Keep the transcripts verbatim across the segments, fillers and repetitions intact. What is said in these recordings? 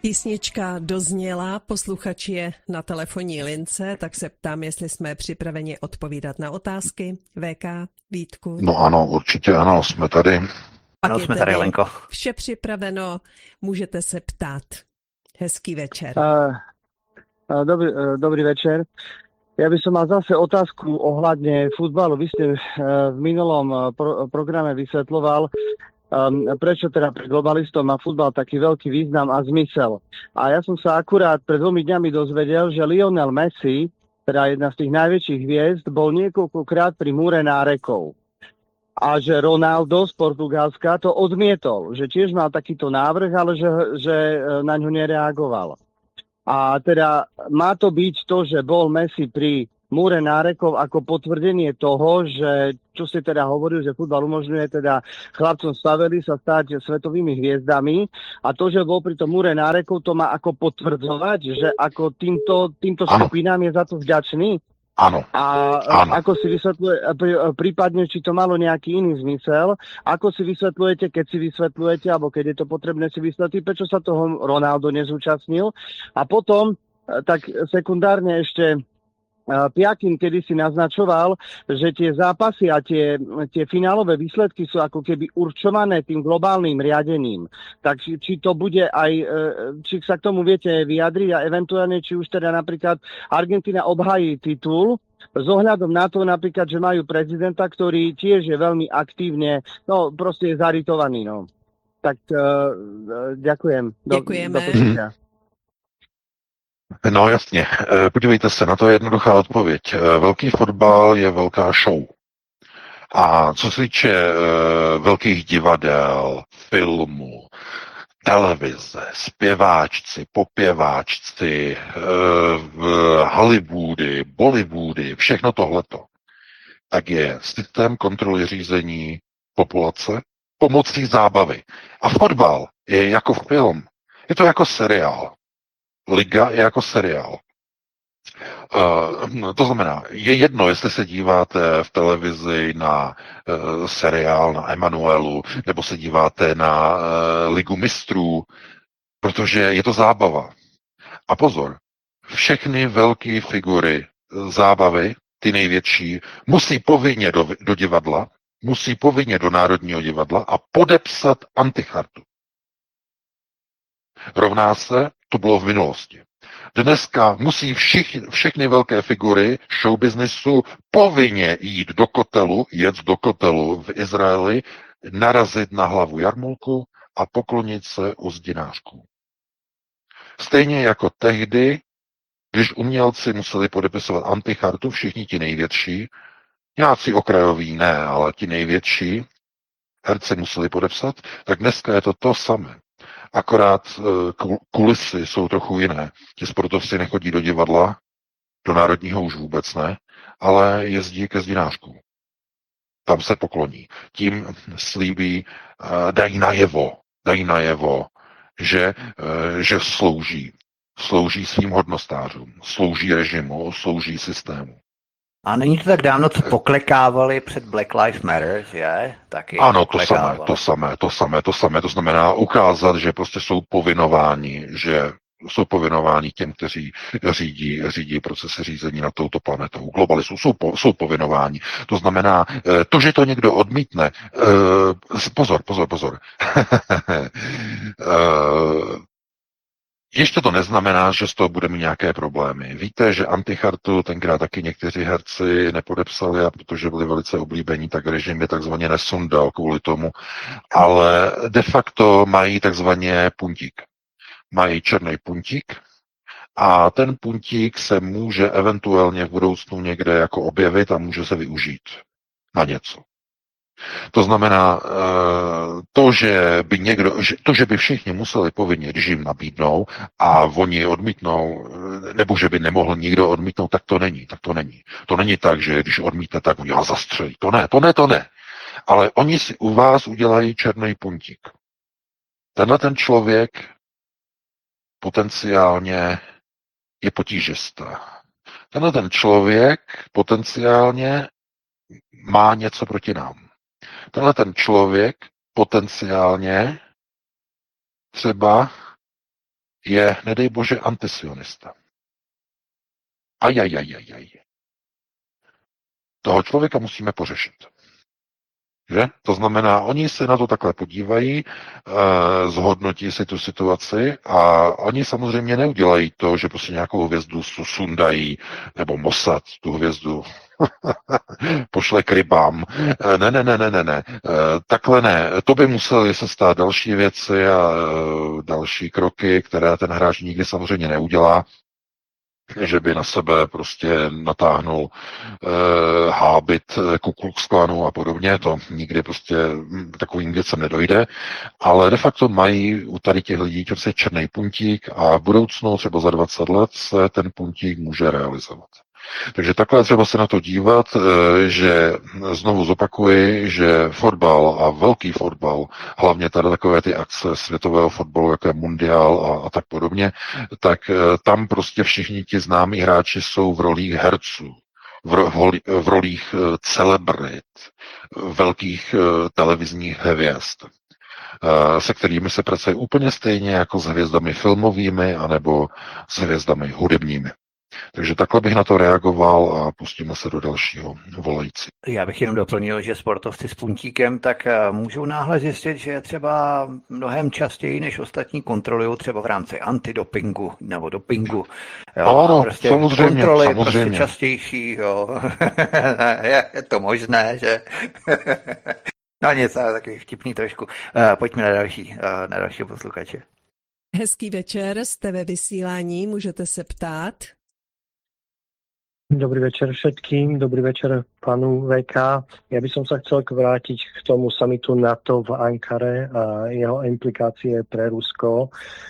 Písnička dozněla, posluchač je na telefonní lince, tak se ptám, jestli jsme připraveni odpovídat na otázky. V K, Vítku. No ano, určitě ano, jsme tady. Pak Ano, je jsme tedy tady, Lenko. vše připraveno, můžete se ptát. Hezký večer. Uh, uh, dobrý, uh, dobrý večer. Ja by som mal zase otázku ohľadne futbalu. Vy ste uh, v minulom uh, pro, programe vysvetloval, um, prečo teda pre globalistov má futbal taký veľký význam a zmysel. A ja som sa akurát pred dvomi dňami dozvedel, že Lionel Messi, teda jedna z tých najväčších hviezd, bol niekoľkokrát pri múre nárekov. A že Ronaldo z Portugalska to odmietol, že tiež mal takýto návrh, ale že, že na ňo nereagoval. A teda má to byť to, že bol Messi pri múre nárekov ako potvrdenie toho, že čo ste teda hovorili, že futbal umožňuje teda chlapcom staveli sa stať svetovými hviezdami a to, že bol pri tom múre nárekov, to má ako potvrdzovať, že ako týmto, týmto skupinám je za to vďačný. Áno. A Áno. ako si vysvetľuje, prípadne, či to malo nejaký iný zmysel, ako si vysvetľujete, keď si vysvetľujete, alebo keď je to potrebné si vysvetliť, prečo sa toho Ronaldo nezúčastnil. A potom, tak sekundárne ešte Piakin kedysi naznačoval, že tie zápasy a tie, tie finálové výsledky sú ako keby určované tým globálnym riadením. Tak či, či to bude aj, či sa k tomu viete vyjadriť a eventuálne, či už teda napríklad Argentína obhájí titul, s ohľadom na to napríklad, že majú prezidenta, ktorý tiež je veľmi aktívne, no proste je zaritovaný, no. Tak uh, ďakujem. Do, Děkujeme. Do No jasně, podívejte se, na to je jednoduchá odpověď. Velký fotbal je velká show. A co se týče velkých divadel, filmů, televize, zpěváčci, popěváčci, Hollywoody, Bollywoody, všechno tohleto, tak je systém kontroly řízení populace pomocí zábavy. A fotbal je jako film. Je to jako seriál. Liga je jako seriál. Uh, to znamená, je jedno, jestli se díváte v televizi na uh, seriál na Emanuelu, nebo se díváte na uh, Ligu mistrů, protože je to zábava. A pozor, všechny velké figury zábavy, ty největší, musí povinně do, do divadla, musí povinně do Národního divadla a podepsat antichartu. Rovná se, to bylo v minulosti. Dneska musí všich, všechny velké figury showbiznesu povinně jít do kotelu, jet do kotelu v Izraeli, narazit na hlavu jarmulku a poklonit se u zdinářků. Stejně jako tehdy, když umělci museli podepisovat antichartu, všichni ti největší, nějací okrajoví ne, ale ti největší herci museli podepsat, tak dneska je to to samé. Akorát kulisy jsou trochu jiné. Ti sportovci nechodí do divadla, do Národního už vůbec ne, ale jezdí ke zdinářkům. Tam se pokloní. Tím slíbí, dají najevo, dají najevo, že, že slouží. Slouží svým hodnostářům, slouží režimu, slouží systému. A není to tak dávno, co poklekávali před Black Lives Matter, že? Taky ano, to samé, to samé, to samé, to samé. To znamená ukázat, že prostě jsou povinováni, že jsou povinováni těm, kteří řídí, řídí procesy řízení nad touto planetou. Globalistů jsou, po, jsou povinováni. To znamená, to, že to někdo odmítne, pozor, pozor, pozor. Ještě to neznamená, že z toho bude mít nějaké problémy. Víte, že antichartu tenkrát taky někteří herci nepodepsali, a protože byli velice oblíbení, tak režim je takzvaně nesundal kvůli tomu, ale de facto mají takzvaně puntík. Mají černý puntík a ten puntík se může eventuálně v budoucnu někde jako objevit a může se využít na něco. To znamená, to, že by někdo, to, že by všichni museli povinně režim nabídnout a oni odmítnou, nebo že by nemohl nikdo odmítnout, tak to není, tak to není. To není tak, že když odmítne, tak oni ho zastřelí. To ne, to ne, to ne. Ale oni si u vás udělají černý puntík. Tenhle ten člověk potenciálně je potížista. Tenhle ten člověk potenciálně má něco proti nám. Tenhle ten člověk potenciálně třeba je, nedej bože, antisionista. Ajajajajaj. Toho člověka musíme pořešit. Že? To znamená, oni se na to takhle podívají, eh, zhodnotí si tu situaci a oni samozřejmě neudělají to, že prostě nějakou hvězdu sundají, nebo Mossad tu hvězdu pošle k rybám. Eh, ne, ne, ne, ne, ne, ne. Eh, takhle ne. To by musely se stát další věci a eh, další kroky, které ten hráč nikdy samozřejmě neudělá, že by na sebe prostě natáhnul e, hábit Ku Klux Klanu a podobně, to nikdy prostě takovým věcem nedojde, ale de facto mají u tady těch lidí prostě černý puntík a v budoucnu třeba za dvacet let se ten puntík může realizovat. Takže takhle třeba se na to dívat, že znovu zopakuji, že fotbal a velký fotbal, hlavně tady takové ty akce světového fotbalu, jako je mundiál a, a tak podobně, tak tam prostě všichni ti známí hráči jsou v rolích herců, v, ro, v rolích celebrit, velkých televizních hvězd, se kterými se pracuje úplně stejně jako s hvězdami filmovými anebo s hvězdami hudebními. Takže takhle bych na to reagoval a pustíme se do dalšího volající. Já bych jenom doplnil, že sportovci s puntíkem tak můžou náhle zjistit, že třeba mnohem častěji než ostatní kontrolují třeba v rámci antidopingu nebo dopingu. Jo, ano, prostě samozřejmě, kontroly samozřejmě. Prostě častější, jo. je, je to možné, že... no nic, ale takový vtipný trošku. Uh, pojďme na další, uh, na další posluchače. Hezký večer, jste ve vysílání, můžete se ptát. Dobrý večer všetkým, dobrý večer panu vé ká. Ja by som sa chcel vrátiť k tomu samitu NATO v Ankare a jeho implikácie pre Rusko.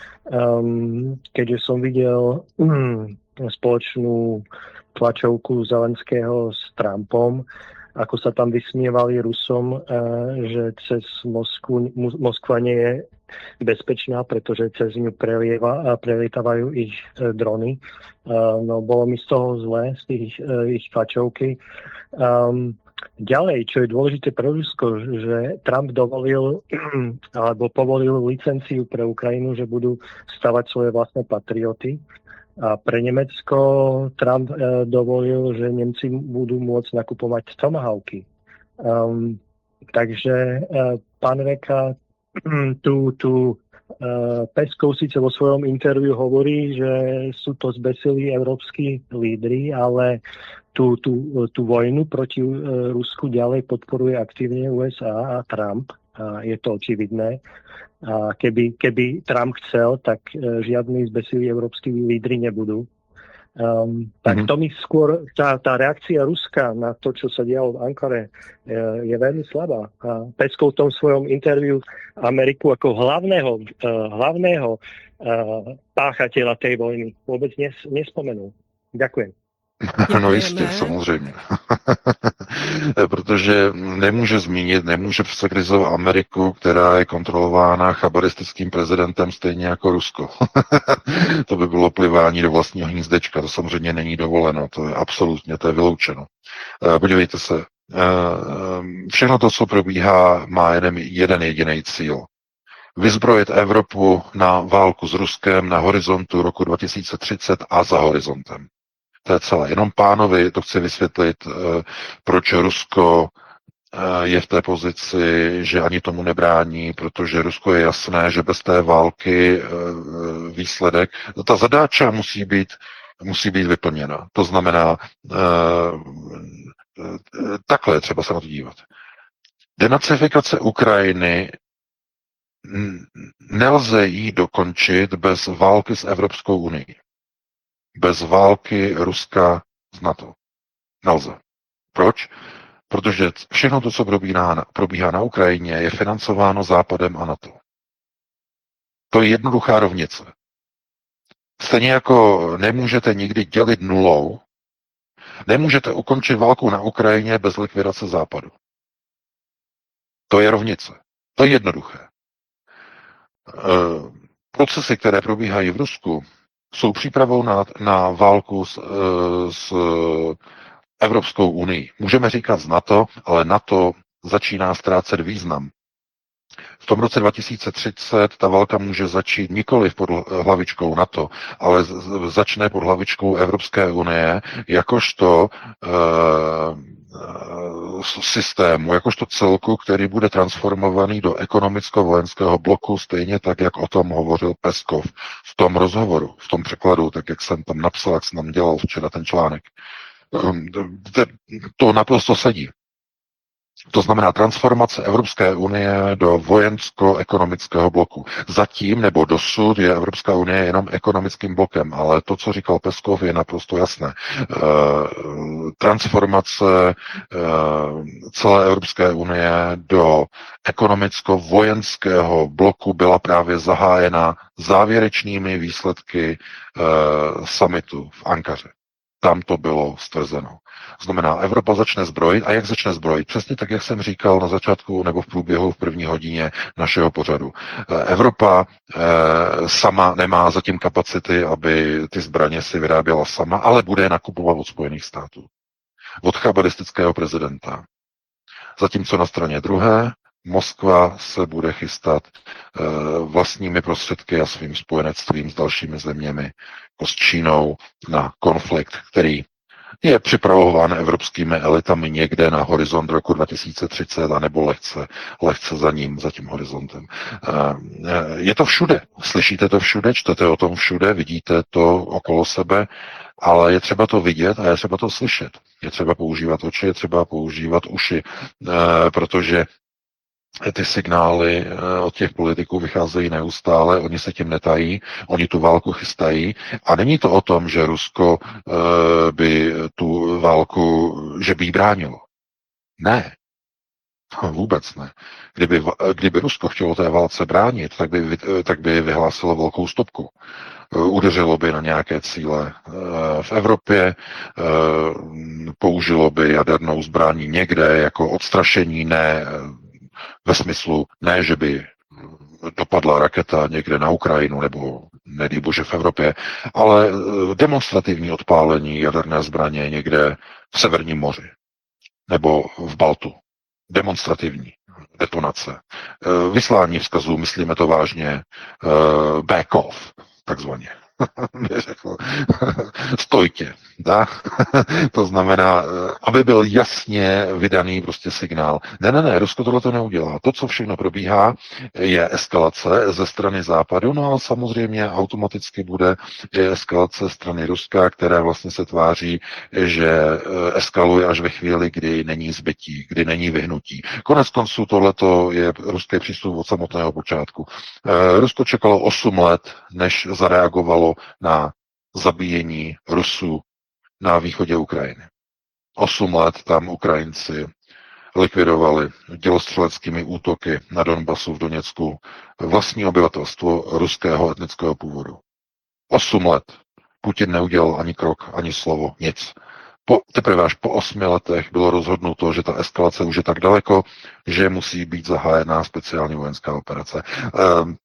Um, keďže som videl um, spoločnú tlačovku Zelenského s Trumpom, ako sa tam vysmievali Rusom, uh, že cez Moskvu, Moskva nie je bezpečná, pretože cez ňu prelieva, prelietavajú ich e, drony. Uh, no, bolo mi z toho zle, z tých uh, ich tlačovky. Um, ďalej, čo je dôležité pre Rusko, že Trump dovolil alebo povolil licenciu pre Ukrajinu, že budú stavať svoje vlastné patrioty. A pre Nemecko Trump uh, dovolil, že Nemci budú môcť nakupovať tomahawky. Um, takže uh, pán Veka tu, tu uh, Peskov síce vo svojom interviu hovorí, že sú to zbesili európski lídri, ale tú, tú, tú vojnu proti uh, Rusku ďalej podporuje aktívne ú es á a Trump. A je to očividné. A keby, keby Trump chcel, tak uh, žiadni zbesili európski lídri nebudú. Um, tak mm-hmm. to mi skôr, tá, tá reakcia Ruska na to, čo sa dialo v Ankare, je, je veľmi slabá. A Peskov v tom svojom interviu Ameriku ako hlavného, uh, hlavného uh, páchateľa tej vojny vôbec nes, nespomenul. Ďakujem. No jistě, samozřejmě. Protože nemůže zmínit, nemůže přece krizovat Ameriku, která je kontrolována chabaristickým prezidentem stejně jako Rusko. To by bylo plivání do vlastního hnízdečka, to samozřejmě není dovoleno, to je absolutně, to je vyloučeno. Podívejte se, všechno to, co probíhá, má jeden, jeden jediný cíl. Vyzbrojit Evropu na válku s Ruskem na horizontu roku dva tisíce třicet a za horizontem. To je celé. Jenom pánovi to chci vysvětlit, proč Rusko je v té pozici, že ani tomu nebrání, protože Rusko je jasné, že bez té války výsledek, ta zadáča musí být, musí být vyplněna. To znamená, takhle třeba se na to dívat. Denacifikace Ukrajiny nelze jí dokončit bez války s Evropskou unií. Bez války Ruska s NATO. Nelze. Proč? Protože všechno to, co probíhá na, probíhá na Ukrajině, je financováno Západem a NATO. To je jednoduchá rovnice. Stejně jako nemůžete nikdy dělit nulou, nemůžete ukončit válku na Ukrajině bez likvidace Západu. To je rovnice. To je jednoduché. E, procesy, které probíhají v Rusku, jsou přípravou na, na válku s, s Evropskou unii. Můžeme říkat z NATO, ale NATO začíná ztrácet význam. V tom roce dva tisíce třicet ta válka může začít nikoli pod hlavičkou NATO, ale začne pod hlavičkou Evropské unie jakožto uh, systému, jakožto celku, který bude transformovaný do ekonomicko-vojenského bloku, stejně tak, jak o tom hovořil Peskov v tom rozhovoru, v tom překladu, tak jak jsem tam napsal, jak jsem tam dělal včera ten článek. To naprosto sedí. To znamená transformace Evropské unie do vojensko-ekonomického bloku. Zatím nebo dosud je Evropská unie jenom ekonomickým blokem, ale to, co říkal Peskov, je naprosto jasné. Transformace celé Evropské unie do ekonomicko-vojenského bloku byla právě zahájena závěrečnými výsledky summitu v Ankaře. Tam to bylo stvrzeno. Znamená, Evropa začne zbrojit. A jak začne zbrojit? Přesně tak, jak jsem říkal na začátku nebo v průběhu v první hodině našeho pořadu. Evropa eh, sama nemá zatím kapacity, aby ty zbraně si vyráběla sama, ale bude je nakupovat od Spojených států. Od chabalistického prezidenta. Zatímco na straně druhé Moskva se bude chystat eh, vlastními prostředky a svým spojenectvím s dalšími zeměmi, jako s Čínou, na konflikt, který je připravován evropskými elitami někde na horizont roku dva tisíce třicet, anebo lehce, lehce za ním, za tím horizontem. Je to všude. Slyšíte to všude, čtete o tom všude, vidíte to okolo sebe, ale je třeba to vidět a je třeba to slyšet. Je třeba používat oči, je třeba používat uši, protože ty signály od těch politiků vycházejí neustále, oni se tím netají, oni tu válku chystají a není to o tom, že Rusko by tu válku, že by jí bránilo. Ne, vůbec ne. Kdyby, kdyby Rusko chtělo té válce bránit, tak by, tak by vyhlásilo velkou stopku. Udeřilo by na nějaké cíle v Evropě, použilo by jadernou zbraní někde jako odstrašení, ne ve smyslu, ne, že by dopadla raketa někde na Ukrajinu nebo nedej bože v Evropě, ale demonstrativní odpálení jaderné zbraně někde v Severním moři nebo v Baltu. Demonstrativní detonace. Vyslání vzkazů, myslíme to vážně, back off, takzvaně. Řekl, stojtě. Da? To znamená, aby byl jasně vydaný prostě signál. Ne, ne, ne, Rusko tohle to neudělá. To, co všechno probíhá, je eskalace ze strany Západu, no ale samozřejmě automaticky bude i eskalace strany Ruska, které vlastně se tváří, že eskaluje až ve chvíli, kdy není zbytí, kdy není vyhnutí. Konec konců tohleto je ruský přístup od samotného počátku. Rusko čekalo osm let, než zareagovalo na zabíjení Rusů na východě Ukrajiny. Osm let tam Ukrajinci likvidovali dělostřeleckými útoky na Donbasu v Doněcku vlastní obyvatelstvo ruského etnického původu. Osm let. Putin neudělal ani krok, ani slovo, nic. Po, teprve až po osmi letech bylo rozhodnuto, že ta eskalace už je tak daleko, že musí být zahájená speciální vojenská operace. Ehm,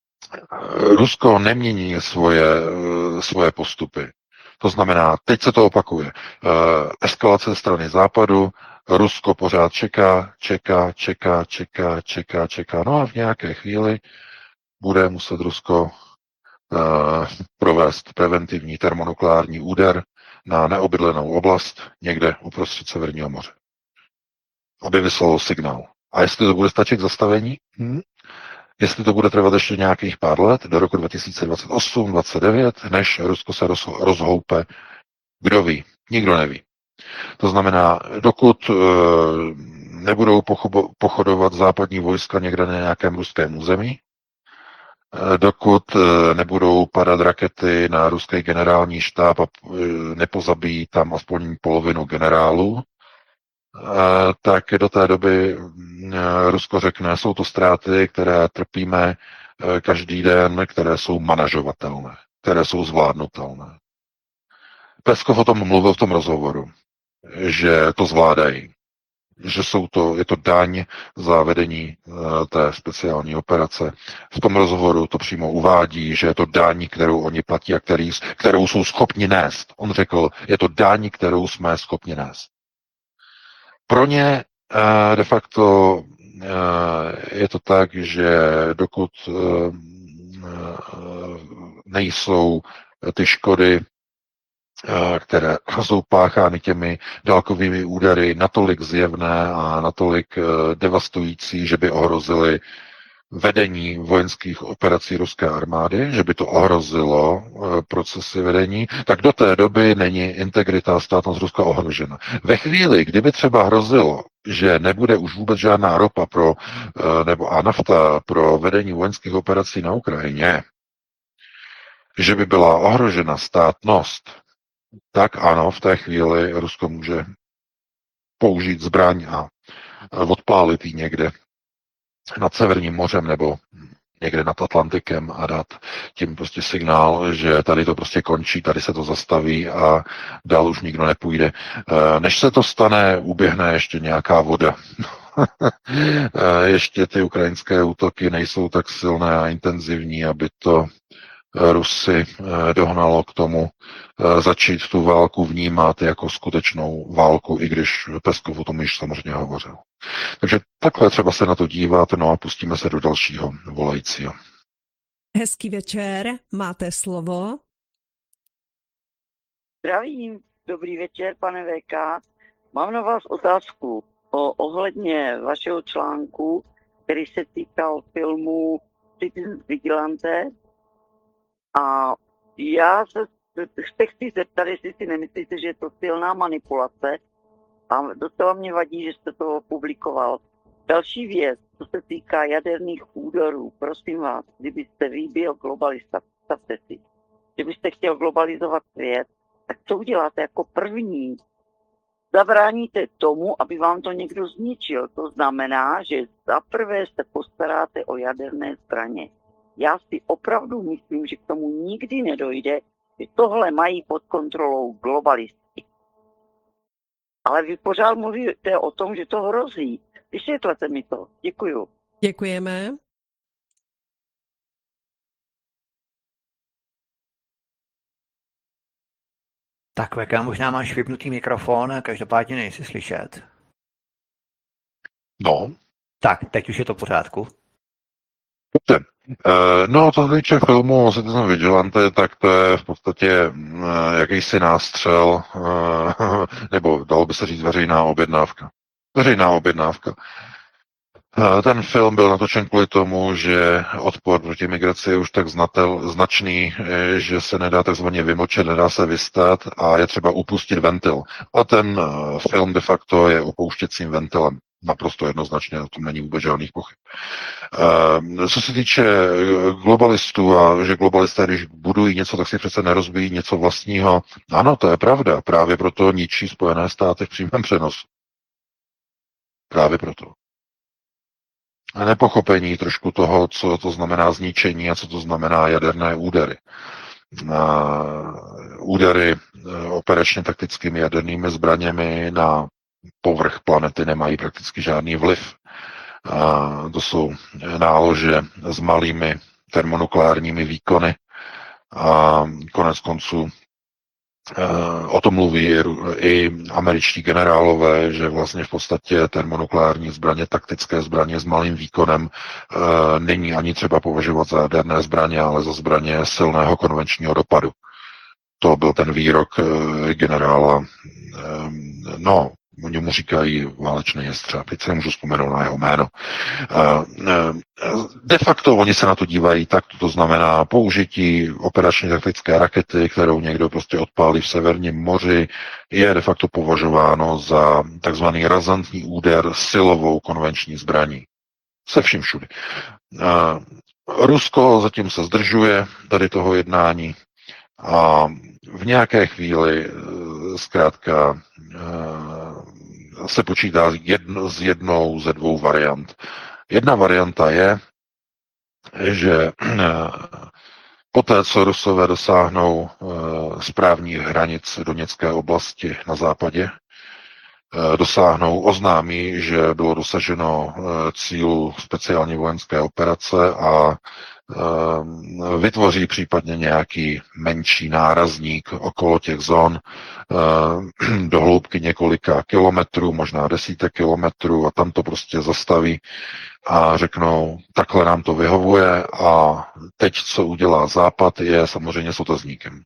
Rusko nemění svoje, svoje postupy. To znamená, teď se to opakuje. Eskalace strany Západu, Rusko pořád čeká, čeká, čeká, čeká, čeká, čeká. No a v nějaké chvíli bude muset Rusko uh, provést preventivní termonukleární úder na neobydlenou oblast někde uprostřed Severního moře. Aby vyslalo signál. A jestli to bude stačit k zastavení? Hmm? Jestli to bude trvat ještě nějakých pár let, do roku dva tisíce dvacet osm dvacet devět, než Rusko se roz, rozhoupe, kdo ví, nikdo neví. To znamená, dokud e, nebudou pochobo, pochodovat západní vojska někde na nějakém ruském území, e, dokud e, nebudou padat rakety na ruský generální štáb a e, nepozabijí tam aspoň polovinu generálů, tak do té doby Rusko řekne, jsou to ztráty, které trpíme každý den, které jsou manažovatelné, které jsou zvládnutelné. Peskov o tom mluvil v tom rozhovoru, že to zvládají, že jsou to, je to daň za vedení té speciální operace. V tom rozhovoru to přímo uvádí, že je to daň, kterou oni platí a který, kterou jsou schopni nést. On řekl, je to daň, kterou jsme schopni nést. Pro ně de facto je to tak, že dokud nejsou ty škody, které jsou páchány těmi dálkovými údery, natolik zjevné a natolik devastující, že by ohrozily vedení vojenských operací ruské armády, že by to ohrozilo procesy vedení, tak do té doby není integrita a státnost Ruska ohrožena. Ve chvíli, kdyby třeba hrozilo, že nebude už vůbec žádná ropa pro, nebo a nafta pro vedení vojenských operací na Ukrajině, že by byla ohrožena státnost, tak ano, v té chvíli Rusko může použít zbraň a odpálit ji někde nad Severním mořem nebo někde nad Atlantikem a dát tím prostě signál, že tady to prostě končí, tady se to zastaví a dál už nikdo nepůjde. Než se to stane, uběhne ještě nějaká voda. Ještě ty ukrajinské útoky nejsou tak silné a intenzivní, aby to Rusy dohnalo k tomu začít tu válku vnímat jako skutečnou válku, i když Peskov o tom již samozřejmě hovořil. Takže takhle třeba se na to dívat, no a pustíme se do dalšího volajícího. Hezký večer, máte slovo. Zdravím, dobrý večer, pane V K. Mám na vás otázku o, ohledně vašeho článku, který se týkal filmu Citizen Vigilante. A já se, se chci zeptat, jestli si nemyslíte, že je to silná manipulace a docela mě vadí, že jste to publikoval. Další věc, co se týká jaderných úderů, prosím vás, kdybyste vy byl globalista, představte si, kdybyste chtěl globalizovat svět, tak co uděláte jako první? Zabráníte tomu, aby vám to někdo zničil. To znamená, že zaprvé se postaráte o jaderné zbraně. Já si opravdu myslím, že k tomu nikdy nedojde, že tohle mají pod kontrolou globalisti. Ale vy pořád mluvíte o tom, že to hrozí. Vysvětlete mi to. Děkuju. Děkujeme. Tak, V K, možná máš vypnutý mikrofon, každopádně nejsi slyšet. No. Tak, teď už je to v pořádku. Dobře. No, to se týče filmu Citizen Vigilante, tak to je v podstatě jakýsi nástřel, nebo dalo by se říct veřejná objednávka. Veřejná objednávka. Ten film byl natočen kvůli tomu, že odpor proti migraci je už tak znatel, značný, že se nedá takzvaně vymočet, nedá se vystát a je třeba upustit ventil. A ten film de facto je opouštěcím ventilem. Naprosto jednoznačně, o tom není vůbec žádných pochyb. Co se týče globalistů a že globalisté, když budují něco, tak si přece nerozbijí něco vlastního. Ano, to je pravda. Právě proto ničí Spojené státy v přímém přenosu. Právě proto. A nepochopení trošku toho, co to znamená zničení a co to znamená jaderné údery. Na údery operačně taktickými jadernými zbraněmi na povrch planety nemají prakticky žádný vliv. A to jsou nálože s malými termonukleárními výkony a konec konců o tom mluví i američtí generálové, že vlastně v podstatě termonukleární zbraně, taktické zbraně s malým výkonem není ani třeba považovat za jaderné zbraně, ale za zbraně silného konvenčního dopadu. To byl ten výrok generála, no, oni mu říkají válečný jestřáb, teď se nemůžu vzpomenout na jeho jméno. De facto oni se na to dívají tak, to znamená použití operačně taktické rakety, kterou někdo prostě odpálí v Severním moři, je de facto považováno za takzvaný razantní úder silovou konvenční zbraní. Se vším všudy. Rusko zatím se zdržuje tady toho jednání a v nějaké chvíli zkrátka se počítá jedno, s jednou ze dvou variant. Jedna varianta je, že poté, co Rusové dosáhnou správních hranic Doněcké oblasti na západě, dosáhnou, oznámí, že bylo dosaženo cílu speciální vojenské operace a vytvoří případně nějaký menší nárazník okolo těch zón do hloubky několika kilometrů, možná desítek kilometrů a tam to prostě zastaví a řeknou, takhle nám to vyhovuje a teď, co udělá Západ, je samozřejmě s otazníkem.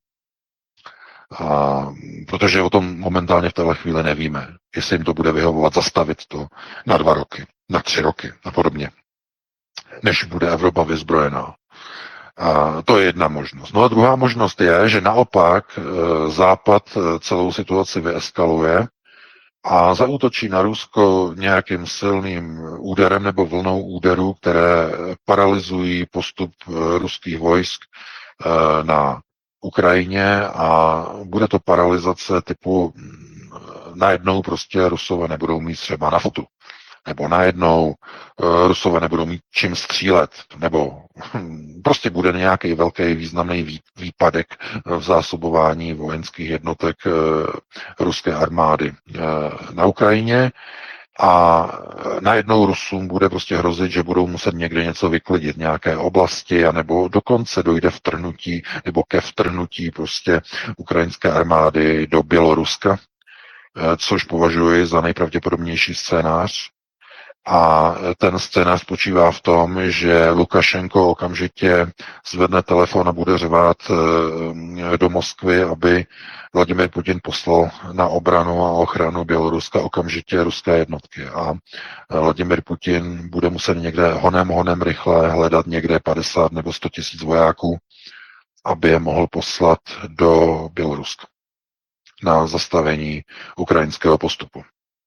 A protože o tom momentálně v téhle chvíli nevíme, jestli jim to bude vyhovovat zastavit to na dva roky, na tři roky a podobně, než bude Evropa vyzbrojená. A to je jedna možnost. No a druhá možnost je, že naopak Západ celou situaci vyeskaluje a zaútočí na Rusko nějakým silným úderem nebo vlnou úderů, které paralyzují postup ruských vojsk na Ukrajině a bude to paralyzace typu najednou prostě Rusové nebudou mít třeba naftu, nebo najednou Rusové nebudou mít čím střílet, nebo prostě bude nějaký velký významný výpadek v zásobování vojenských jednotek ruské armády na Ukrajině a najednou Rusům bude prostě hrozit, že budou muset někde něco vyklidit, nějaké oblasti, anebo dokonce dojde vtrhnutí nebo ke vtrhnutí prostě ukrajinské armády do Běloruska, což považuji za nejpravděpodobnější scénář. A ten scénář spočívá v tom, že Lukašenko okamžitě zvedne telefon a bude řvát do Moskvy, aby Vladimir Putin poslal na obranu a ochranu Běloruska okamžitě ruské jednotky. A Vladimir Putin bude muset někde honem, honem rychle hledat někde padesát nebo sto tisíc vojáků, aby je mohl poslat do Běloruska na zastavení ukrajinského postupu.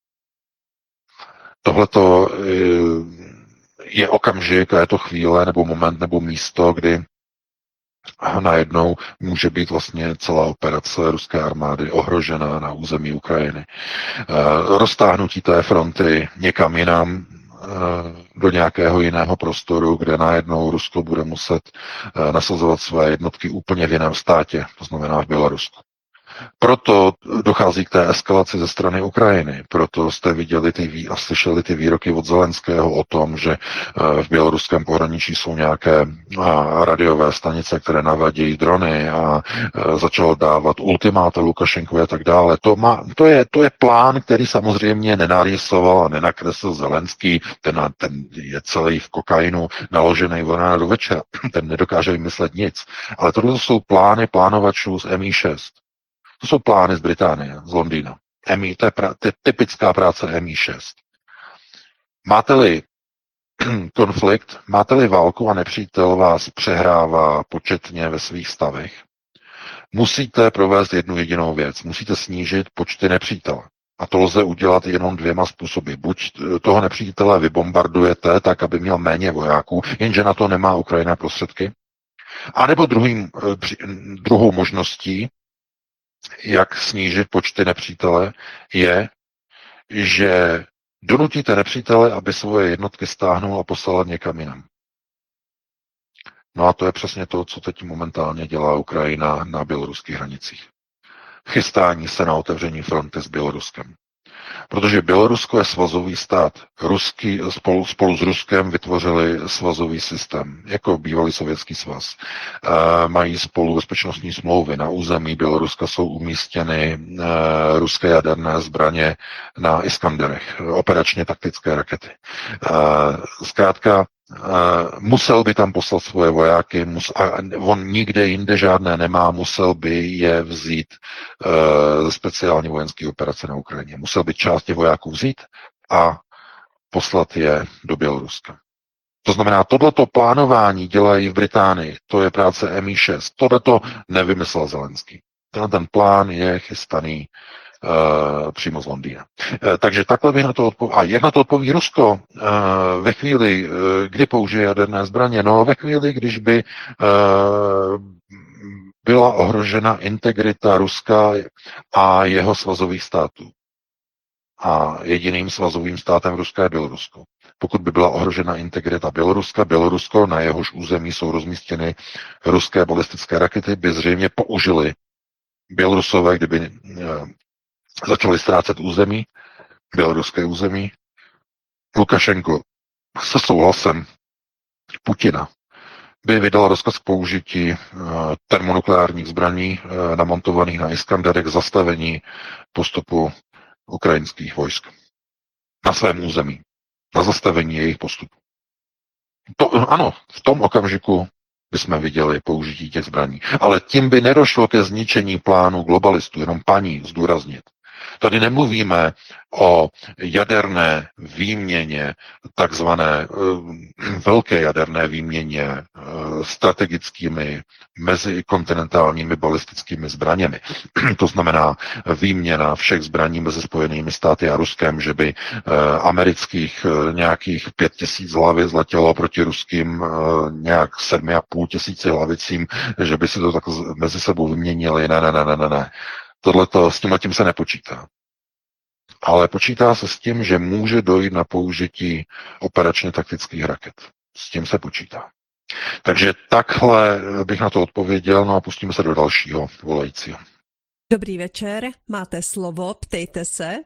Tohleto je okamžik a je to chvíle nebo moment nebo místo, kdy najednou může být vlastně celá operace ruské armády ohrožena na území Ukrajiny. Roztáhnutí té fronty někam jinam, do nějakého jiného prostoru, kde najednou Rusko bude muset nasazovat své jednotky úplně v jiném státě, to znamená v Bělorusku. Proto dochází k té eskalaci ze strany Ukrajiny. Proto jste viděli ty vý, a slyšeli ty výroky od Zelenského o tom, že v běloruském pohraničí jsou nějaké radiové stanice, které navadějí drony a začal dávat ultimáta Lukašenkovi a tak dále. To, má, to, je, to je plán, který samozřejmě nenarýsoval a nenakreslil Zelenský. Ten, ten je celý v kokainu naložený od rána do večera. Ten nedokáže vymyslet nic. Ale tohle jsou plány plánovačů z M I šest. To jsou plány z Británie, z Londýna. M I, to je, pra, to je typická práce M I šest. Máte-li konflikt, máte-li válku a nepřítel vás přehrává početně ve svých stavech, musíte provést jednu jedinou věc. Musíte snížit počty nepřítele. A to lze udělat jenom dvěma způsoby. Buď toho nepřítele vybombardujete tak, aby měl méně vojáků, jenže na to nemá Ukrajina prostředky, anebo druhým, druhou možností, jak snížit počty nepřítele, je, že donutíte nepřítele, aby svoje jednotky stáhnul a poslal někam jinam. No a to je přesně to, co teď momentálně dělá Ukrajina na běloruských hranicích. Chystání se na otevření fronty s Běloruskem. Protože Bělorusko je svazový stát. Ruský, spolu, spolu s Ruskem vytvořili svazový systém, jako bývalý sovětský svaz. E, mají spolu bezpečnostní smlouvy. Na území Běloruska jsou umístěny e, ruské jaderné zbraně na Iskanderech, operačně taktické rakety. E, zkrátka, Uh, musel by tam poslat svoje vojáky, mus, a on nikde jinde žádné nemá, musel by je vzít uh, speciální vojenské operace na Ukrajině. Musel by část těch vojáků vzít a poslat je do Běloruska. To znamená, tohleto plánování dělají v Británii, to je práce M I šest, tohleto nevymyslel Zelenský. Tenhle ten plán je chystaný Uh, přímo z Londýna. Uh, takže takhle bych na to odpověděl. A jak na to odpoví Rusko? Uh, ve chvíli, uh, kdy použije jaderné zbraně? No, ve chvíli, když by uh, byla ohrožena integrita Ruska a jeho svazových států. A jediným svazovým státem Ruska je Bělorusko. Pokud by byla ohrožena integrita Běloruska, Bělorusko, na jehož území jsou rozmístěny ruské balistické rakety, by zřejmě použili Bělorusové, kdyby uh, začali ztrácet území, běloruské území. Lukašenko se souhlasem Putina by vydal rozkaz k použití uh, termonukleárních zbraní uh, namontovaných na Iskandery k zastavení postupu ukrajinských vojsk na svém území, na zastavení jejich postupu. To, ano, v tom okamžiku bychom viděli použití těch zbraní. Ale tím by nedošlo ke zničení plánu globalistů, jenom paní zdůraznit. Tady nemluvíme o jaderné výměně, takzvané velké jaderné výměně strategickými mezikontinentálními balistickými zbraněmi. To znamená výměna všech zbraní mezi Spojenými státy a Ruskem, že by amerických nějakých pět tisíc hlavic letělo proti ruským nějak sedmi a půl tisíci hlavicím, že by si to tak mezi sebou vyměnili. Ne, ne, ne, ne, ne. Tohleto, s tímhle tím se nepočítá. Ale počítá se s tím, že může dojít na použití operačně taktických raket. S tím se počítá. Takže takhle bych na to odpověděl, no a pustíme se do dalšího volajícího. Dobrý večer, máte slovo, ptejte se.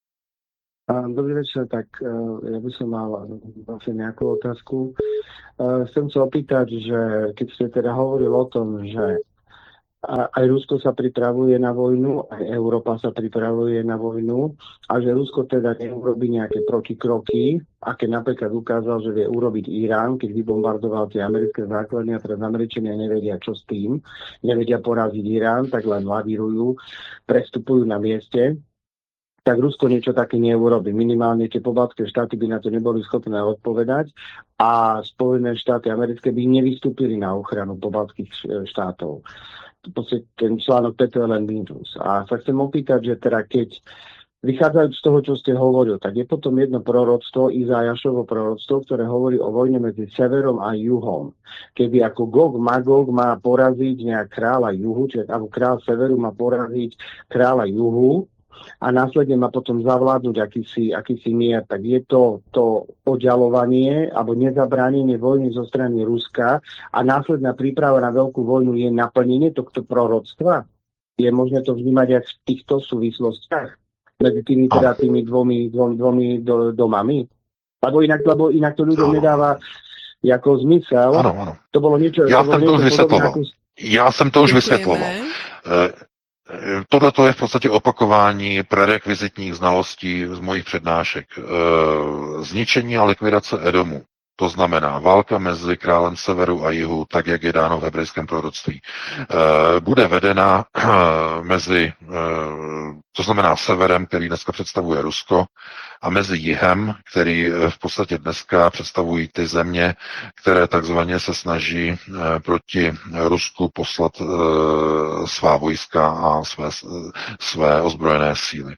Dobrý večer, tak ja by som mal vlastne nejakú otázku. Chcem sa opýtať, že keď ste teda hovorili o tom, že aj Rusko sa pripravuje na vojnu, aj Európa sa pripravuje na vojnu a že Rusko teda neurobí nejaké protikroky, aké napríklad ukázal, že vie urobiť Irán, keď vybombardoval tie americké základne a teraz Američania nevedia, čo s tým, nevedia poraziť Irán, tak len lavírujú, prestupujú na mieste, tak Rusko niečo také neurobi. Minimálne tie pobaltské štáty by na to neboli schopné odpovedať a Spojené štáty americké by nevystúpili na ochranu pobaltských štátov. Proste ten článok Peter len mínus. A sa chcem opýtať, že teda keď vychádzajúc z toho, čo ste hovoril, tak je potom jedno proroctvo, Izajašovo proroctvo, ktoré hovorí o vojne medzi severom a juhom. Keby ako Gog Magog má poraziť nejak kráľa juhu, čiže ako kráľ severu má poraziť kráľa juhu, a následne má potom zavládnuť akýsi, akýsi mier, tak je to to oddialovanie alebo nezabránenie vojny zo strany Ruska a následná príprava na veľkú vojnu je naplnenie tohto proroctva? Je možné to vnímať aj v týchto súvislostiach medzi tými, teda tými dvomi, dvomi, dvomi do, domami? Lebo inak, lebo inak to ľuďom nedáva jako zmysel. Ano, ano. To bolo niečo... Já to jsem to už vysvětloval. Ako... Já jsem to už vysvětloval. Tohle to je v podstatě opakování prerekvizitních znalostí z mojich přednášek. Zničení a likvidace Edomu. To znamená válka mezi králem severu a jihu, tak jak je dáno v hebrejském proroctví, bude vedena mezi, to znamená severem, který dneska představuje Rusko, a mezi jihem, který v podstatě dneska představují ty země, které takzvaně se snaží proti Rusku poslat svá vojska a své, své ozbrojené síly.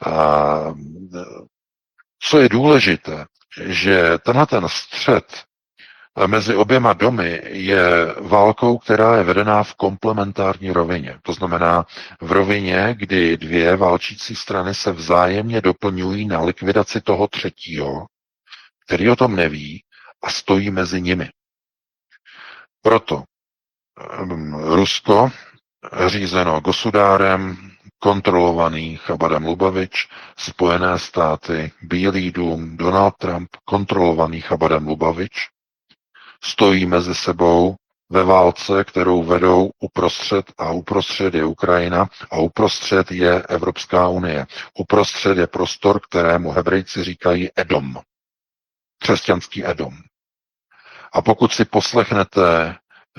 Co je důležité, že tenhle ten střet mezi oběma domy je válkou, která je vedená v komplementární rovině. To znamená v rovině, kdy dvě válčící strany se vzájemně doplňují na likvidaci toho třetího, který o tom neví a stojí mezi nimi. Proto Rusko, řízeno Gosudárem, kontrolovaný Chabadem Lubavič, Spojené státy, Bílý dům, Donald Trump, kontrolovaný Chabadem Lubavič, stojí mezi sebou ve válce, kterou vedou uprostřed a uprostřed je Ukrajina a uprostřed je Evropská unie. Uprostřed je prostor, kterému Hebrejci říkají Edom. Křesťanský Edom. A pokud si poslechnete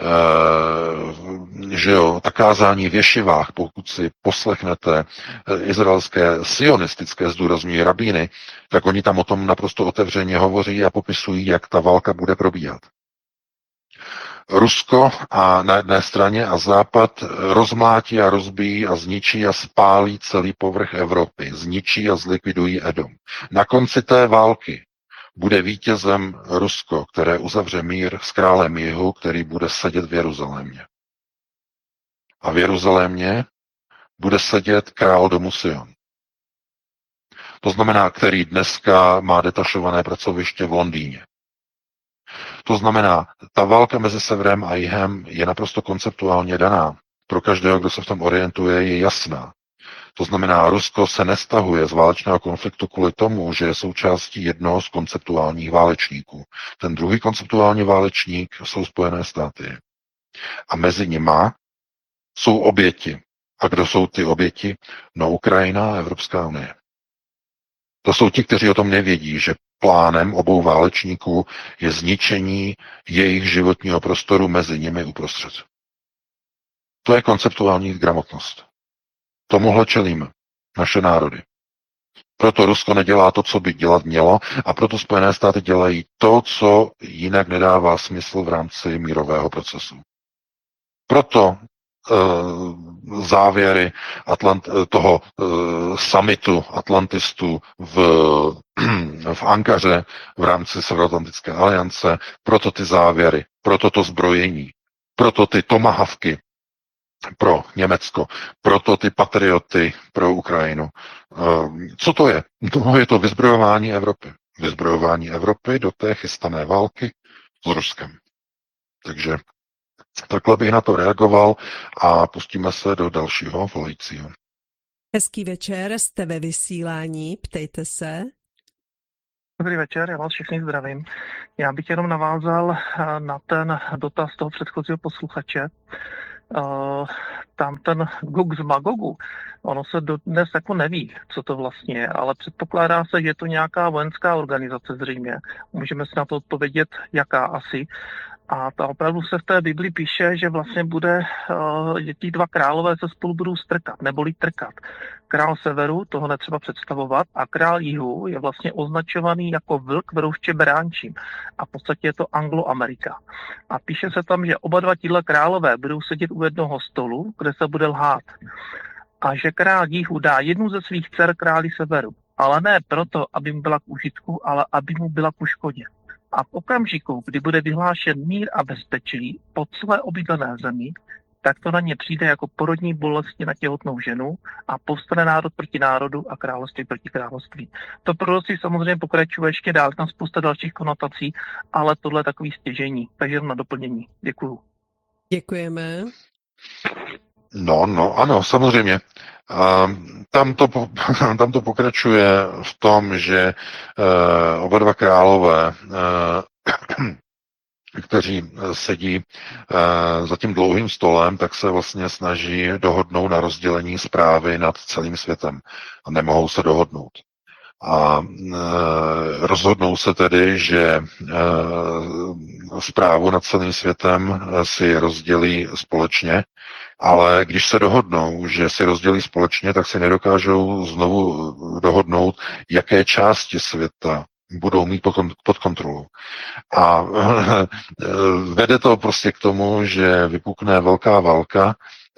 Uh, že jo, ta kázání v ješivách, pokud si poslechnete uh, izraelské sionistické zdůrazňují rabíny, tak oni tam o tom naprosto otevřeně hovoří a popisují, jak ta válka bude probíhat. Rusko a na jedné straně a Západ rozmlátí a rozbíjí a zničí a spálí celý povrch Evropy. Zničí a zlikvidují Edom. Na konci té války bude vítězem Rusko, které uzavře mír s králem jihu, který bude sedět v Jeruzalémě. A v Jeruzalémě bude sedět král domu Sion. To znamená, který dneska má detašované pracoviště v Londýně. To znamená, ta válka mezi severem a jihem je naprosto konceptuálně daná. Pro každého, kdo se v tom orientuje, je jasná. To znamená, Rusko se nestahuje z válečného konfliktu kvůli tomu, že je součástí jednoho z konceptuálních válečníků. Ten druhý konceptuální válečník jsou Spojené státy. A mezi nima jsou oběti. A kdo jsou ty oběti? No, Ukrajina a Evropská unie. To jsou ti, kteří o tom nevědí, že plánem obou válečníků je zničení jejich životního prostoru mezi nimi uprostřed. To je konceptuální gramotnost. Tomuhle čelíme naše národy. Proto Rusko nedělá to, co by dělat mělo, a proto Spojené státy dělají to, co jinak nedává smysl v rámci mírového procesu. Proto uh, závěry Atlant, toho uh, summitu Atlantistů v, v Ankaře v rámci Severoatlantické aliance, proto ty závěry, proto to zbrojení, proto ty tomahawky pro Německo, proto ty patrioty pro Ukrajinu. Co to je? To je to vyzbrojování Evropy. Vyzbrojování Evropy do té chystané války s Ruskem. Takže takhle bych na to reagoval a pustíme se do dalšího volajícího. Hezký večer, jste ve vysílání, ptejte se. Dobrý večer, já vás všechny zdravím. Já bych jenom navázal na ten dotaz toho předchozího posluchače. Uh, tam ten Gog z Magogu, ono se dodnes jako neví, co to vlastně je, ale předpokládá se, že je to nějaká vojenská organizace zřejmě. Můžeme si na to odpovědět, jaká asi. A ta opravdu se v té Bibli píše, že vlastně bude, že ti dva králové se spolu budou strkat, neboli trkat. Král severu, toho netřeba představovat, a král jihu je vlastně označovaný jako vlk v rouště beránčím. A v podstatě je to Angloamerika. A píše se tam, že oba dva tíhle králové budou sedět u jednoho stolu, kde se bude lhát. A že král jihu dá jednu ze svých dcer králi severu. Ale ne proto, aby mu byla k užitku, ale aby mu byla ku škodě. A v okamžiku, kdy bude vyhlášen mír a bezpečí po celé obydlené zemi, tak to na ně přijde jako porodní bolesti na těhotnou ženu a povstane národ proti národu a království proti království. To proroctví samozřejmě pokračuje ještě dál, tam spousta dalších konotací, ale tohle je takový stěžení. Takže jenom na doplnění. Děkuju. Děkujeme. No, no, ano, samozřejmě. Uh, tam, to, tam to pokračuje v tom, že uh, oba dva králové, uh, kteří sedí uh, za tím dlouhým stolem, tak se vlastně snaží dohodnout na rozdělení správy nad celým světem. A nemohou se dohodnout. A uh, rozhodnou se tedy, že uh, správu nad celým světem si rozdělí společně, ale když se dohodnou, že si rozdělí společně, tak si nedokážou znovu dohodnout, jaké části světa budou mít pod kontrolou. A vede to prostě k tomu, že vypukne velká válka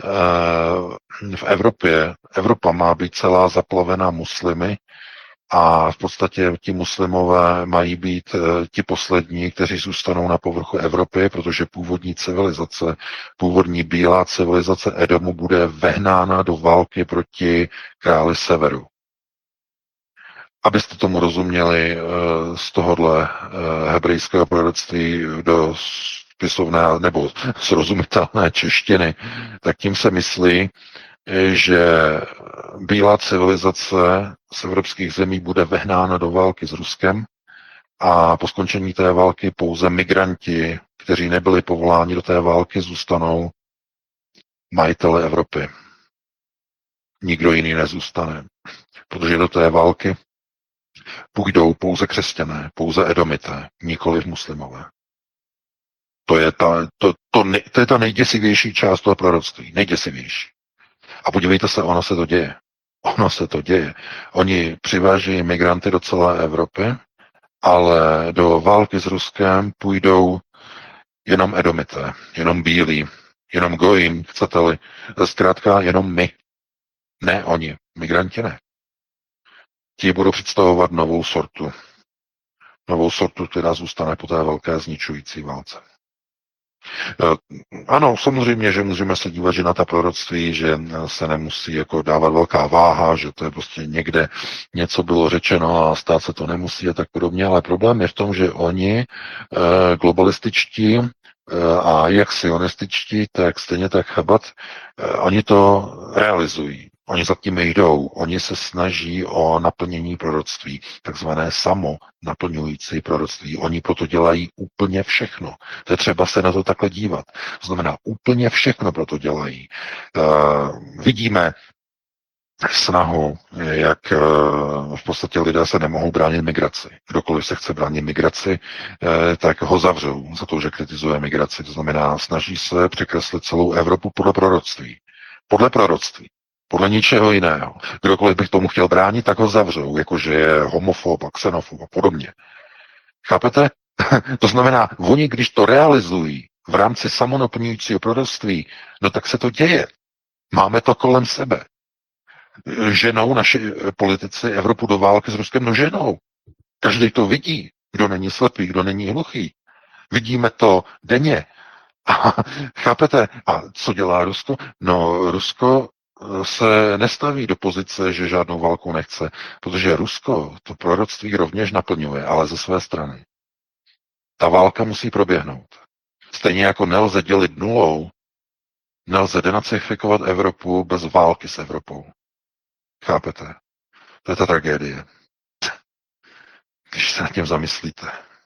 v Evropě. Evropa má být celá zaplavená muslimy, a v podstatě ti muslimové mají být ti poslední, kteří zůstanou na povrchu Evropy, protože původní civilizace, původní bílá civilizace Edomu bude vehnána do války proti králi severu. Abyste tomu rozuměli z tohohle hebrejského proroctví do spisovné nebo srozumitelné češtiny, tak tím se myslí, že bílá civilizace z evropských zemí bude vehnána do války s Ruskem a po skončení té války pouze migranti, kteří nebyli povoláni do té války, zůstanou majiteli Evropy. Nikdo jiný nezůstane, protože do té války půjdou pouze křesťané, pouze edomité, nikoliv muslimové. To je ta, to, to, to je ta nejděsivější část toho proroctví, nejděsivější. A podívejte se, ono se to děje. Ono se to děje. Oni přiváží migranty do celé Evropy, ale do války s Ruskem půjdou jenom edomité, jenom bílí, jenom gojím, chcete-li. Zkrátka jenom my. Ne oni. Migranti ne. Ti budou představovat novou sortu. Novou sortu, která zůstane po té velké zničující válce. Ano, samozřejmě, že můžeme se dívat, že na ta proroctví, že se nemusí jako dávat velká váha, že to je prostě někde něco bylo řečeno a stát se to nemusí a tak podobně, ale problém je v tom, že oni globalističtí a jak sionističtí, tak stejně tak Chabad, oni to realizují. Oni za tím jdou. Oni se snaží o naplnění proroctví, takzvané samo naplňující proroctví. Oni proto dělají úplně všechno. To je třeba se na to takhle dívat. To znamená, úplně všechno proto dělají. Uh, vidíme snahu, jak uh, v podstatě lidé se nemohou bránit migraci. Kdokoliv se chce bránit migraci, uh, tak ho zavřou za to, že kritizuje migraci. To znamená, snaží se překreslit celou Evropu podle proroctví. Podle proroctví. Podle ničeho jiného. Kdokoliv bych tomu chtěl bránit, tak ho zavřou, jakože je homofob a xenofob a podobně. Chápete? To znamená, oni, když to realizují v rámci samonaplňujícího proroctví, no tak se to děje. Máme to kolem sebe. Ženou naši politici Evropu do války s Ruskem, no ženou. Každý to vidí, kdo není slepý, kdo není hluchý. Vidíme to denně. A, chápete? A co dělá Rusko? No, Rusko se nestaví do pozice, že žádnou válku nechce, protože Rusko to proroctví rovněž naplňuje, ale ze své strany. Ta válka musí proběhnout. Stejně jako nelze dělit nulou, nelze denacifikovat Evropu bez války s Evropou. Chápete? To je ta tragédie. Když se nad tím zamyslíte.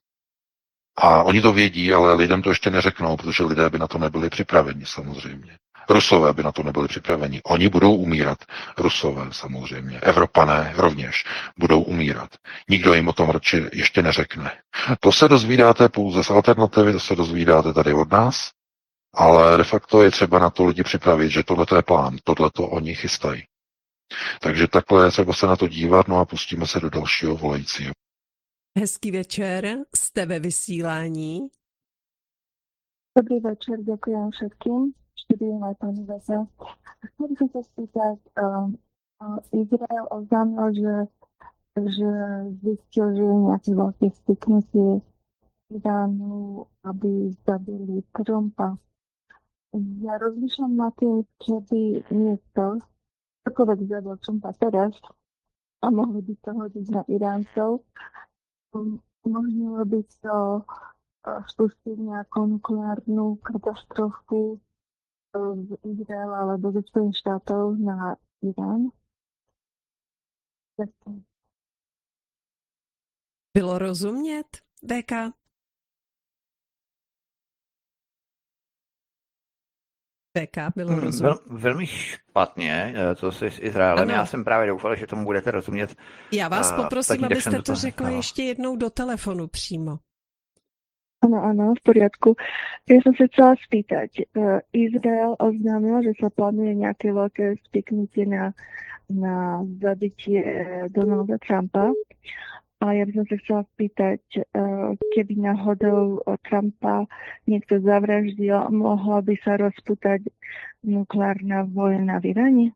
A oni to vědí, ale lidem to ještě neřeknou, protože lidé by na to nebyli připraveni samozřejmě. Rusové by na to nebyli připraveni. Oni budou umírat. Rusové samozřejmě. Evropané rovněž budou umírat. Nikdo jim o tom radši ještě neřekne. To se dozvídáte pouze z alternativy, to se dozvídáte tady od nás, ale de facto je třeba na to lidi připravit, že tohle je plán, tohle to oni chystají. Takže takhle je třeba se na to dívat, no a pustíme se do dalšího volajícího. Hezký večer, jste ve vysílání. Dobrý večer, ďakujem všetkým. Štúdium aj pani Vesa. Chcel by som sa spýtať, uh, uh, Izrael oznámil, že, že zistil, že je nejaké veľké styknutie Iránu, aby zabili Trumpa. Ja rozmýšľam nad tým, keby niekto, ktokoľvek zabil Trumpa teraz a mohli by to hodiť na Iráncov, um, umožnilo by to uh, spustiť nejakú nukleárnu katastrofu z Izraela alebo ze Spojených štátov na Irán. Bylo rozumět, V K? V K bylo Hmm, rozumět. vel, velmi špatně, eh, co si s Izraelem. Ano. Já jsem právě doufal, že tomu budete rozumět. Já vás A poprosím, ostatní, tak jsem abyste do to toho řekla nechal. ještě jednou do telefonu přímo. Áno, áno, v poriadku. Ja som sa chcela spýtať. Uh, Izrael oznámil, že sa plánuje nejaké veľké spiknutie na, na zabitie Donalda Trumpa. A ja by som sa chcela spýtať, uh, keby náhodou Trumpa niekto zavraždil, mohla by sa rozputať nukleárna vojna v Iráne?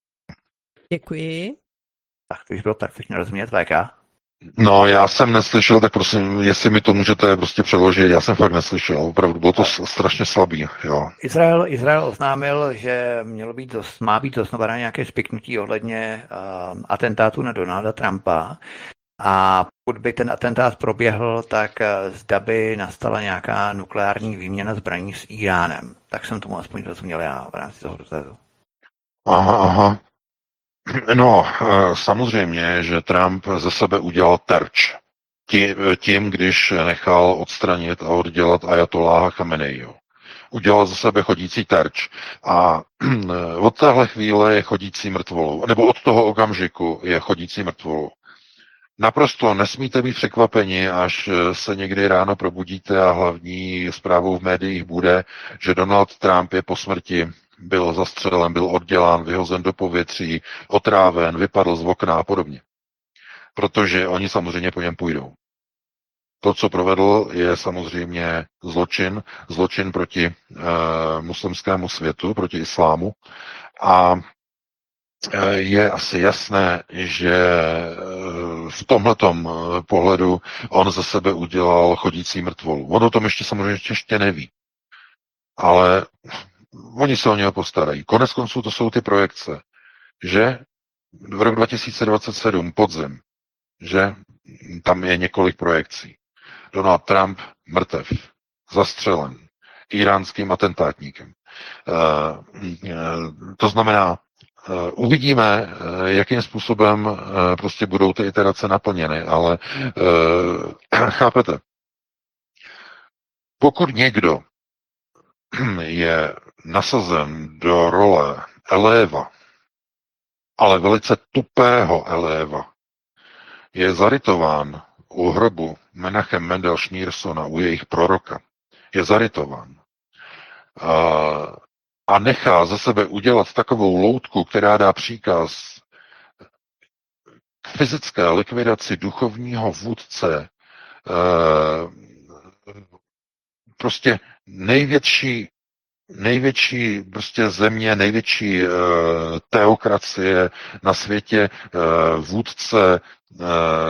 Děkuji. Tak to už bylo perfektně rozumět, V K. No, já jsem neslyšel, tak prosím, jestli mi to můžete prostě přeložit, já jsem fakt neslyšel, opravdu bylo to s- strašně slabý, jo. Izrael, Izrael oznámil, že mělo být zos, má být osnované nějaké spiknutí ohledně uh, atentátu na Donalda Trumpa. A pokud by ten atentát proběhl, tak uh, zda by nastala nějaká nukleární výměna zbraní s Iránem. Tak jsem tomu aspoň rozuměl já v rámci toho dotazu. Aha, aha. No, eh, samozřejmě, že Trump ze sebe udělal terč. Tí- Tím, když nechal odstranit a oddělat ajatoláha Chameneiho. Udělal ze sebe chodící terč. A od téhle chvíle je chodící mrtvolou. Nebo od toho okamžiku je chodící mrtvolou. Naprosto nesmíte být překvapeni, až se někdy ráno probudíte a hlavní zprávou v médiích bude, že Donald Trump je po smrti, byl zastřelen, byl oddělán, vyhozen do povětří, otráven, vypadl z okna a podobně. Protože oni samozřejmě po něm půjdou. To, co provedl, je samozřejmě zločin, zločin proti e, muslimskému světu, proti islámu. A e, je asi jasné, že e, v tomhletom pohledu on ze sebe udělal chodící mrtvolu. On o tom ještě samozřejmě ještě neví. Ale oni se o něho postarají. Konec konců to jsou ty projekce, že v rok dva tisíce dvacet sedm podzim, že tam je několik projekcí. Donald Trump mrtev, zastřelen, iránským atentátníkem. E, e, to znamená, uvidíme, jakým způsobem prostě budou ty iterace naplněny, ale chápete, pokud někdo je nasazen do role eléva, ale velice tupého eléva, je zarytován u hrobu Menachem Mendel Schneersona, u jejich proroka, je zarytován a, a nechá ze sebe udělat takovou loutku, která dá příkaz k fyzické likvidaci duchovního vůdce, prostě největší největší prostě země, největší uh, teokracie na světě, uh, vůdce uh,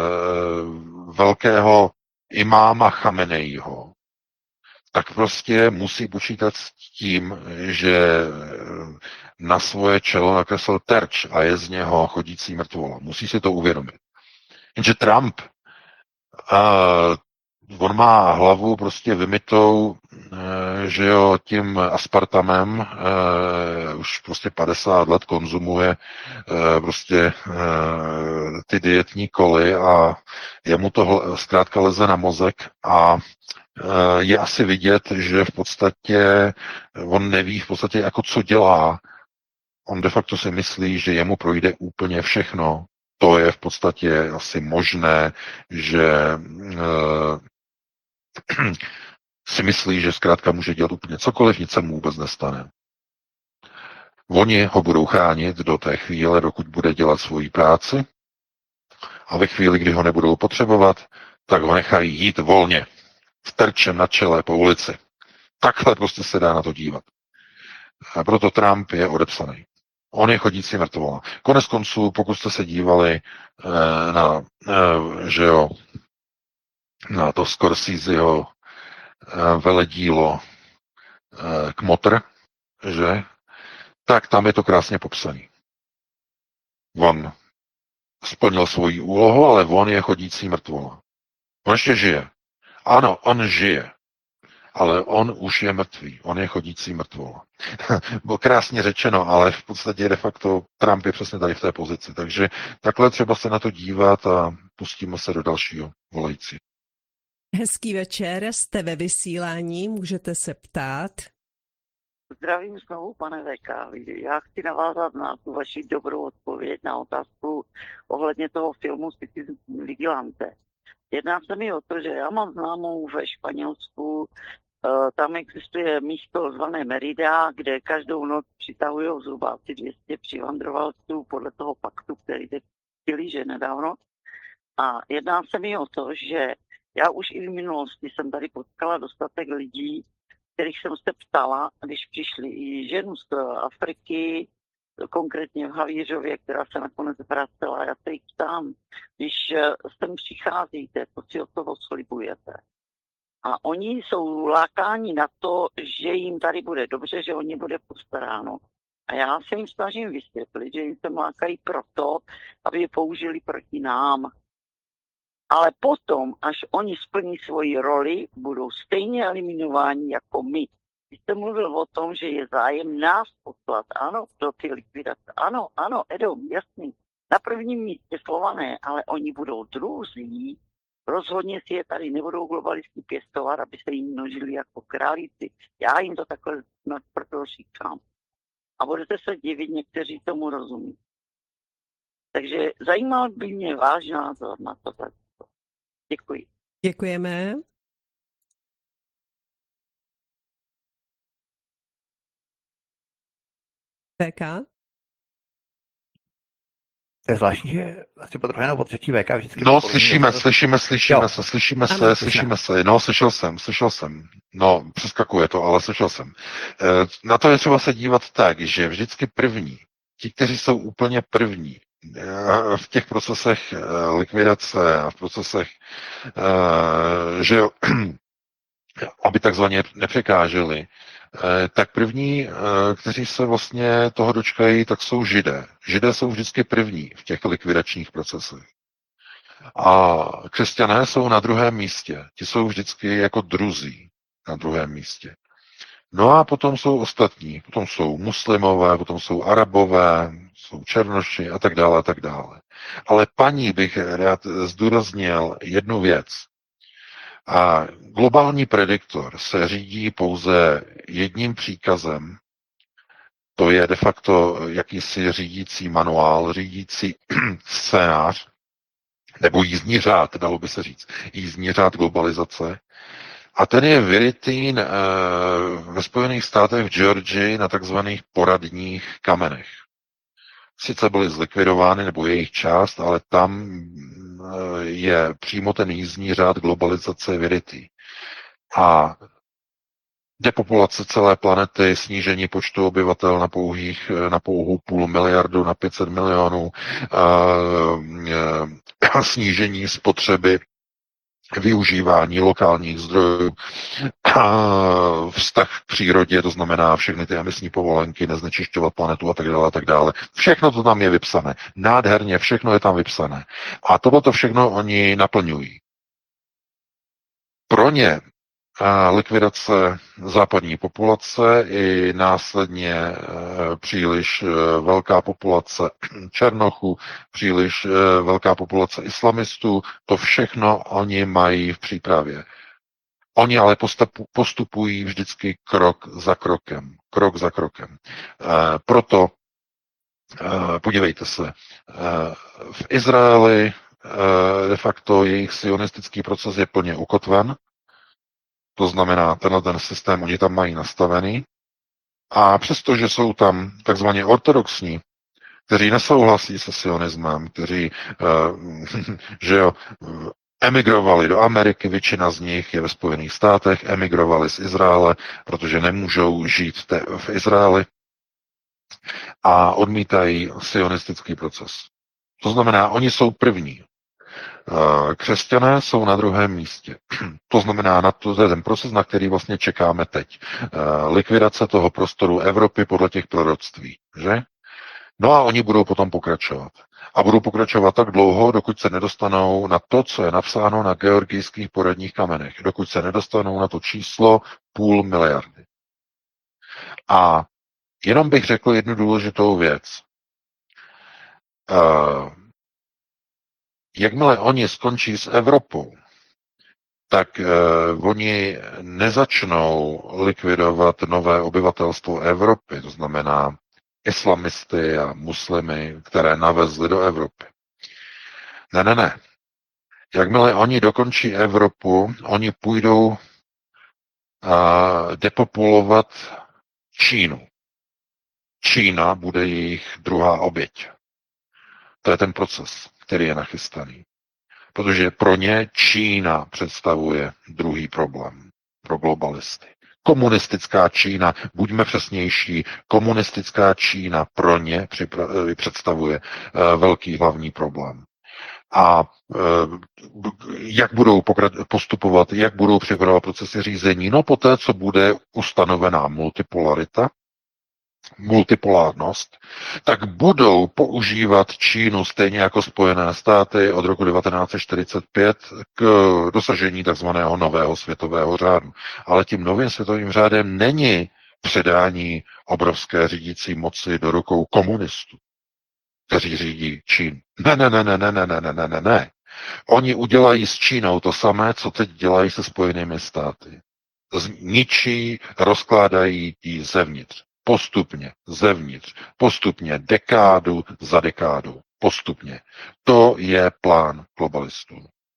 velkého imáma Chameneího, tak prostě musí počítat s tím, že na svoje čelo nakreslil terč a je z něho chodící mrtvola. Musí si to uvědomit. Jenže Trump uh, on má hlavu prostě vymytou, že jo, tím aspartamem, už prostě padesát let konzumuje prostě ty dietní koly a jemu to zkrátka leze na mozek a je asi vidět, že v podstatě on neví v podstatě jako co dělá. On de facto si myslí, že jemu projde úplně všechno. To je v podstatě asi možné, že si myslí, že zkrátka může dělat úplně cokoliv, nic se mu vůbec nestane. Oni ho budou chránit do té chvíle, dokud bude dělat svoji práci a ve chvíli, kdy ho nebudou potřebovat, tak ho nechají jít volně, s terčem na čele po ulici. Takhle prostě se dá na to dívat. A proto Trump je odepsaný. On je chodící mrtvola. Konec konců, pokud jste se dívali eh, na, eh, že jo, na to Scorseseho eh, veledílo eh, Kmotr, že, tak tam je to krásně popsaný. On splnil svoji úlohu, ale on je chodící mrtvola. On ještě žije. Ano, on žije. Ale on už je mrtvý. On je chodící mrtvola. Bylo krásně řečeno, ale v podstatě de facto Trump je přesně tady v té pozici. Takže takhle třeba se na to dívat a pustíme se do dalšího volající. Hezký večer, jste ve vysílání, můžete se ptát. Zdravím znovu, pane V K. Já chci navázat na tu vaši dobrou odpověď na otázku ohledně toho filmu Citizen Vigilante. Jedná se mi o to, že já mám známou ve Španělsku, tam existuje místo zvané Merida, kde každou noc přitahují zhruba asi dvě stě přivandrovalců podle toho paktu, který teď že nedávno. A jedná se mi o to, že já už i v minulosti jsem tady potkala dostatek lidí, kterých jsem se ptala, když přišli i ženu z Afriky, konkrétně v Havířově, která se nakonec vracela. Já se jich ptám, když sem přicházíte, co si od toho slibujete. A oni jsou lákáni na to, že jim tady bude dobře, že o ně bude postaráno. A já se jim snažím vysvětlit, že jim se lákají proto, aby je použili proti nám. Ale potom, až oni splní svoji roli, budou stejně eliminováni jako my. Vy jste mluvil o tom, že je zájem nás poslat, ano, do ty likvidace. Ano, ano, Edo, jasný. Na prvním místě Slované, ale oni budou druzí. Rozhodně si je tady nebudou globalisti pěstovat, aby se jim množili jako králíci. Já jim to takhle proto říkám. A budete se divit, někteří tomu rozumí. Takže zajímal by mě váš názor na to. Děkuji. Děkujeme. V K? To je zvláštní, že asi po druhé nebo po třetí V K vždycky... No, slyšíme, slyšíme, slyšíme jo. se, slyšíme Ano, se, slyšíme se. No, slyšel jsem, slyšel jsem. No, přeskakuje to, ale slyšel jsem. Na to je třeba se dívat tak, že vždycky první, ti, kteří jsou úplně první, v těch procesech likvidace a v procesech, že jo, aby takzvaně nepřekáželi, tak první, kteří se vlastně toho dočkají, tak jsou Židé. Židé jsou vždycky první v těch likvidačních procesech. A křesťané jsou na druhém místě. Ti jsou vždycky jako druzí na druhém místě. No a potom jsou ostatní, potom jsou muslimové, potom jsou arabové, jsou černoši a tak dále a tak dále. Ale paní bych rád zdůraznil jednu věc. A globální prediktor se řídí pouze jedním příkazem, to je de facto jakýsi řídící manuál, řídící scénář, nebo jízdní řád, dalo by se říct, jízdní řád globalizace. A ten je vyrytý e, ve Spojených státech v Georgii na takzvaných poradních kamenech. Sice byly zlikvidovány, nebo jejich část, ale tam e, je přímo ten jízdní řád globalizace vyrytý. A depopulace celé planety, snížení počtu obyvatel na, pouhých, na pouhou půl miliardu, na pět set milionů, a, a snížení spotřeby, využívání lokálních zdrojů, a vztah k přírodě, to znamená všechny ty emisní povolenky, neznečišťovat planetu a tak dále, a tak dále. Všechno to tam je vypsané. Nádherně, všechno je tam vypsané. A tohleto všechno oni naplňují. Pro ně likvidace západní populace i následně příliš velká populace černochů, příliš velká populace islamistů, to všechno oni mají v přípravě. Oni ale postupují vždycky krok za krokem. Krok za krokem. Proto podívejte se, v Izraeli de facto jejich sionistický proces je plně ukotven. To znamená, tenhle ten systém oni tam mají nastavený. A přestože jsou tam takzvaně ortodoxní, kteří nesouhlasí se sionismem, kteří že jo, emigrovali do Ameriky, většina z nich je ve Spojených státech, emigrovali z Izraele, protože nemůžou žít te- v Izraeli a odmítají sionistický proces. To znamená, oni jsou první. Křesťané jsou na druhém místě. To znamená, na to, to je ten proces, na který vlastně čekáme teď. Likvidace toho prostoru Evropy podle těch proroctví. Že? No a oni budou potom pokračovat. A budou pokračovat tak dlouho, dokud se nedostanou na to, co je napsáno na georgijských poradních kamenech. Dokud se nedostanou na to číslo půl miliardy. A jenom bych řekl jednu důležitou věc. Uh, Jakmile oni skončí s Evropou, tak uh, oni nezačnou likvidovat nové obyvatelstvo Evropy, to znamená islamisty a muslimy, které navezli do Evropy. Ne, ne, ne. Jakmile oni dokončí Evropu, oni půjdou uh, depopulovat Čínu. Čína bude jejich druhá oběť. To je ten proces, který je nachystaný. Protože pro ně Čína představuje druhý problém pro globalisty. Komunistická Čína, buďme přesnější, komunistická Čína pro ně představuje velký hlavní problém. A jak budou postupovat, jak budou připravovat procesy řízení? No poté, co bude ustanovená multipolarita, multipolárnost, tak budou používat Čínu stejně jako Spojené státy od roku devatenáct set čtyřicet pět k dosažení takzvaného nového světového řádu. Ale tím novým světovým řádem není předání obrovské řídící moci do rukou komunistů, kteří řídí Čínu. Ne, ne, ne, ne, ne, ne, ne, ne, ne, ne. Oni udělají s Čínou to samé, co teď dělají se Spojenými státy. Zničí, rozkládají ji zevnitř. Postupně, zevnitř, postupně, dekádu za dekádu, postupně. To je plán globalistů.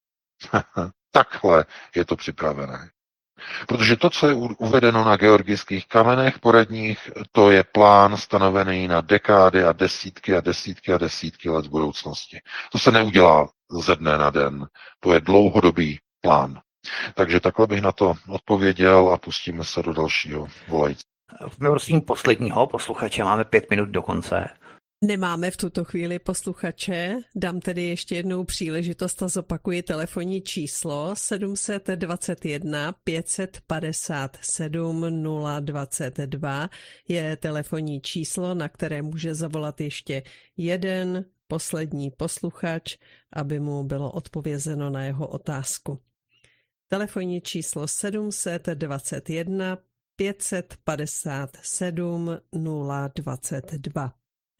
Takhle je to připravené. Protože to, co je uvedeno na georgijských kamenech poradních, to je plán stanovený na dekády a desítky a desítky a desítky let budoucnosti. To se neudělá ze dne na den. To je dlouhodobý plán. Takže takhle bych na to odpověděl a pustíme se do dalšího volající. Prosím posledního posluchače, máme pět minut do konce. Nemáme v tuto chvíli posluchače, dám tedy ještě jednou příležitost a zopakuji telefonní číslo sedm dva jedna pět padesát sedm nula dvacet dva je telefonní číslo, na které může zavolat ještě jeden poslední posluchač, aby mu bylo odpovězeno na jeho otázku. Telefonní číslo sedm dva jedna pět set padesát sedm nula dvacet dva.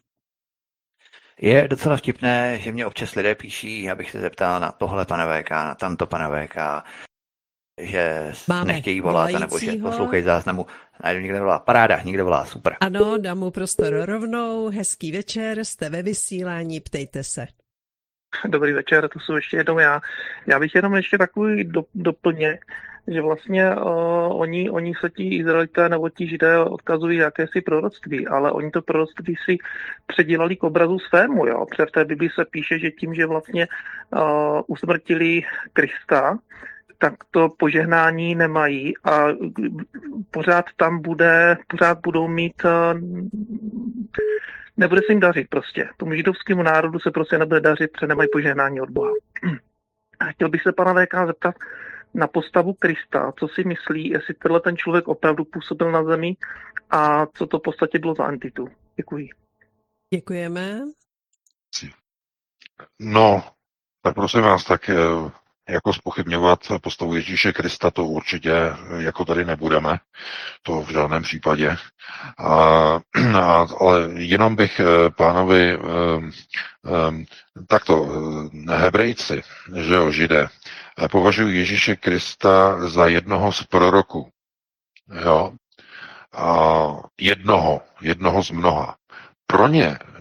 Je docela vtipné, že mě občas lidé píší, abych se zeptal na tohle, pane V K, na tamto, pane V K, že Máme nechtějí volat, nebo že volajícího. poslouchají záznamu. Najdu někde volá. Paráda, někde volá, super. Ano, dám mu prostor rovnou. Hezký večer, jste ve vysílání, ptejte se. Dobrý večer, to jsou ještě jednou já. Já bych jenom ještě takový do, doplněk, že vlastně uh, oni, oni se ti Izraelité nebo ti Židé odkazují jakési proroctví, ale oni to proroctví si předělali k obrazu svému, jo. Protože v té Bibli se píše, že tím, že vlastně uh, usmrtili Krista, tak to požehnání nemají a pořád tam bude, pořád budou mít, uh, nebude se jim dařit prostě. Tomu židovskému národu se prostě nebude dařit, protože nemají požehnání od Boha. A chtěl bych se pana V K zeptat na postavu Krista, co si myslí, jestli tenhle ten člověk opravdu působil na zemi a co to v podstatě bylo za entitu. Děkuji. Děkujeme. No, tak prosím vás, tak eh, jako zpochybňovat postavu Ježíše Krista to určitě jako tady nebudeme, to v žádném případě. A, a, ale jenom bych eh, pánovi eh, eh, takto, eh, Hebrejci, že jo, Židé, eh, považují Ježíše Krista za jednoho z proroků. Jo? A jednoho, jednoho z mnoha. Pro ně